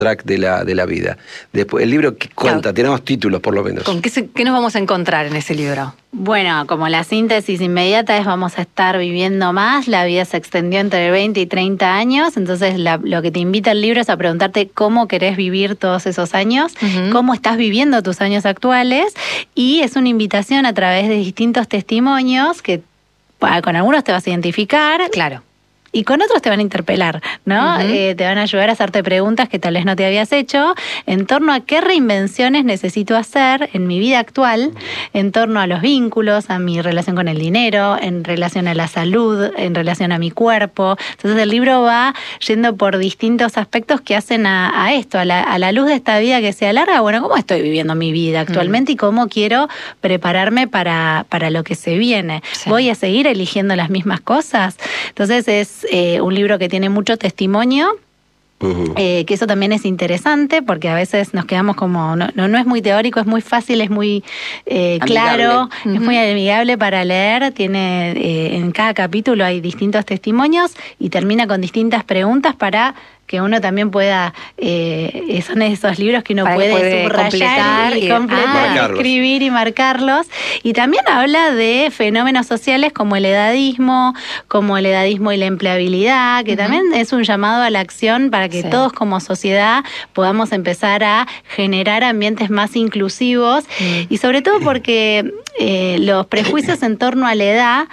track de la vida. Después, el libro que cuenta, claro, tenemos títulos por lo menos. ¿Con qué nos vamos a encontrar en ese libro? Bueno, como la síntesis inmediata es vamos a estar viviendo más, la vida se extendió entre 20 y 30 años, entonces lo que te invita el libro es a preguntarte cómo querés vivir todos esos años, cómo estás viviendo tus años actuales, y es una invitación a través de distintos testimonios que con algunos te vas a identificar. Claro. Y con otros te van a interpelar, ¿no? Te van a ayudar a hacerte preguntas que tal vez no te habías hecho en torno a qué reinvenciones necesito hacer en mi vida actual, en torno a los vínculos, a mi relación con el dinero, en relación a la salud, en relación a mi cuerpo. Entonces el libro va yendo por distintos aspectos que hacen a esto, a la luz de esta vida que se alarga. Bueno, ¿cómo estoy viviendo mi vida actualmente y cómo quiero prepararme para lo que se viene? Sí. ¿Voy a seguir eligiendo las mismas cosas? Entonces es un libro que tiene mucho testimonio, que eso también es interesante porque a veces nos quedamos como, no es muy teórico, es muy fácil, es muy claro, es muy amigable para leer, tiene en cada capítulo hay distintos testimonios y termina con distintas preguntas para que uno también pueda, son esos libros que uno puede subrayar y completar, escribir y marcarlos. Y también habla de fenómenos sociales como el edadismo y la empleabilidad, que también es un llamado a la acción para que todos como sociedad podamos empezar a generar ambientes más inclusivos y sobre todo porque los prejuicios en torno a la edad,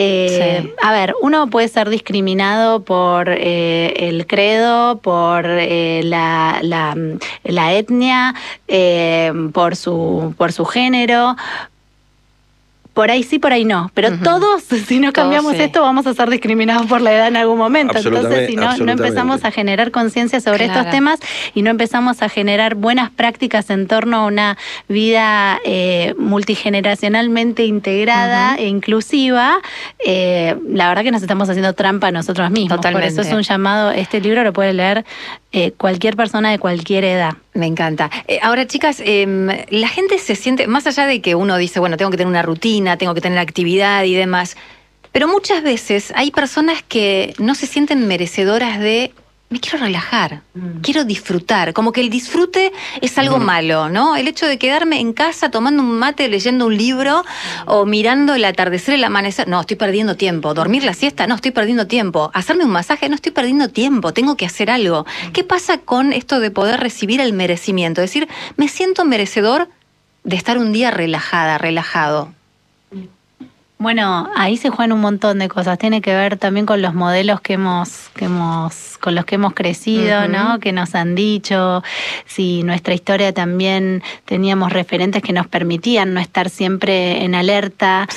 a ver, uno puede ser discriminado por el credo, por la etnia, por su género. Por ahí sí, por ahí no. Pero todos, si no cambiamos esto, vamos a ser discriminados por la edad en algún momento. Entonces, si no empezamos a generar conciencia sobre estos temas y no empezamos a generar buenas prácticas en torno a una vida multigeneracionalmente integrada e inclusiva, la verdad que nos estamos haciendo trampa a nosotros mismos. Totalmente. Por eso es un llamado, este libro lo puede leer cualquier persona de cualquier edad. Me encanta. Ahora, chicas, la gente se siente, más allá de que uno dice, bueno, tengo que tener una rutina, tengo que tener actividad y demás, pero muchas veces hay personas que no se sienten merecedoras de, me quiero relajar, quiero disfrutar, como que el disfrute es algo malo, ¿no? El hecho de quedarme en casa tomando un mate, leyendo un libro o mirando el atardecer, el amanecer, no, estoy perdiendo tiempo. Dormir la siesta, no, estoy perdiendo tiempo. Hacerme un masaje, no, estoy perdiendo tiempo, tengo que hacer algo. ¿Qué pasa con esto de poder recibir el merecimiento? Es decir, me siento merecedor de estar un día relajada, relajado. Bueno, ahí se juegan un montón de cosas. Tiene que ver también con los modelos con los que hemos crecido, ¿no? Que nos han dicho, si nuestra historia también teníamos referentes que nos permitían no estar siempre en alerta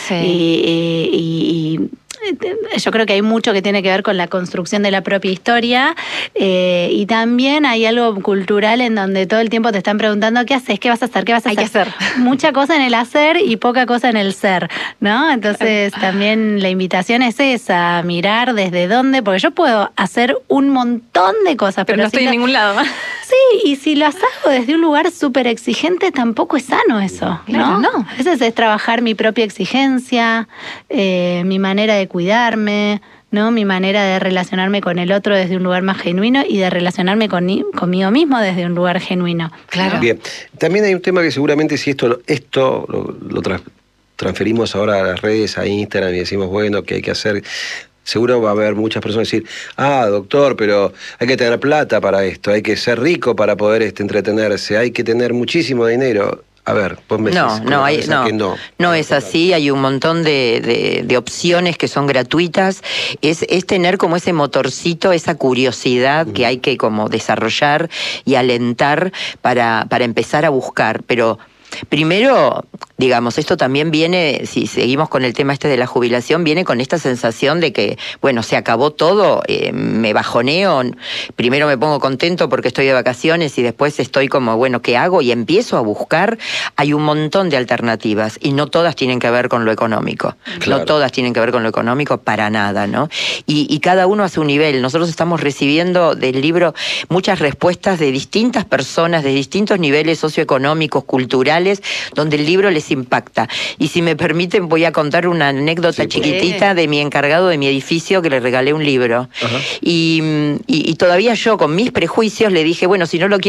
y yo creo que hay mucho que tiene que ver con la construcción de la propia historia y también hay algo cultural en donde todo el tiempo te están preguntando ¿qué haces? ¿Qué vas a hacer? ¿Qué vas a hacer? Hay que hacer. Mucha cosa en el hacer y poca cosa en el ser, ¿no? Entonces también la invitación es esa, mirar desde dónde, porque yo puedo hacer un montón de cosas, pero no estoy en ningún lado. Sí, y si las hago desde un lugar súper exigente, tampoco es sano eso, ¿no? Claro, no. Eso es trabajar mi propia exigencia, mi manera de cuidarme, ¿no? Mi manera de relacionarme con el otro desde un lugar más genuino y de relacionarme conmigo mismo desde un lugar genuino. Claro. Bien, también hay un tema que seguramente si esto lo transferimos ahora a las redes, a Instagram y decimos, bueno, ¿qué hay que hacer? Seguro va a haber muchas personas decir, doctor, pero hay que tener plata para esto, hay que ser rico para poder entretenerse, hay que tener muchísimo dinero. A ver, vos me decís, no es así, hay un montón de opciones que son gratuitas, es tener como ese motorcito, esa curiosidad que hay que como desarrollar y alentar para empezar a buscar, pero primero, digamos, esto también viene, si seguimos con el tema de la jubilación, viene con esta sensación de que, bueno, se acabó todo, me bajoneo, primero me pongo contento porque estoy de vacaciones y después estoy como, bueno, ¿qué hago? Y empiezo a buscar, hay un montón de alternativas y no todas tienen que ver con lo económico, no todas tienen que ver con lo económico para nada, ¿no? Y cada uno a su nivel, nosotros estamos recibiendo del libro muchas respuestas de distintas personas, de distintos niveles socioeconómicos, culturales, donde el libro les les impacta. Y si me permiten, voy a contar una anécdota chiquitita de mi encargado de mi edificio, que le regalé un libro. Y todavía yo, con mis prejuicios, le dije, bueno, si no lo